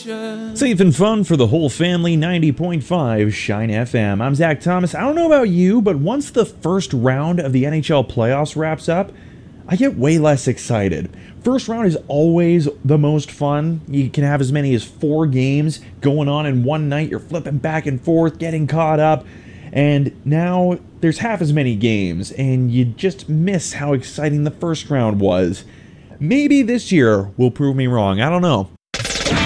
Safe and fun for the whole family, 90.5 Shine FM. I'm Zach Thomas. I don't know about you, but once the first round of the NHL playoffs wraps up, I get way less excited. First round is always the most fun. You can have as many as 4 games going on in one night. You're flipping back and forth, getting caught up. And now there's half as many games, and you just miss how exciting the first round was. Maybe this year will prove me wrong. I don't know.